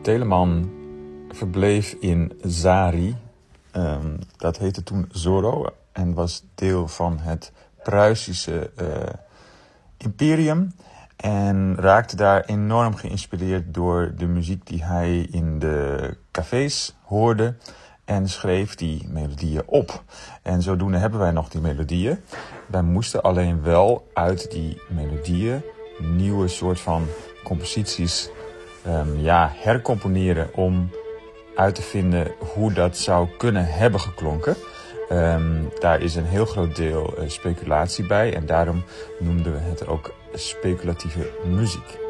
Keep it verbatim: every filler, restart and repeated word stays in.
Telemann verbleef in Żary. Um, dat heette toen Zorro en was deel van het Pruisische uh, imperium. En raakte daar enorm geïnspireerd door de muziek die hij in de cafés hoorde. En schreef die melodieën op. En zodoende hebben wij nog die melodieën. Wij moesten alleen wel uit die melodieën nieuwe soort van composities um, ja, hercomponeren om uit te vinden hoe dat zou kunnen hebben geklonken. Um, daar is een heel groot deel uh, speculatie bij en daarom noemden we het ook speculatieve muziek.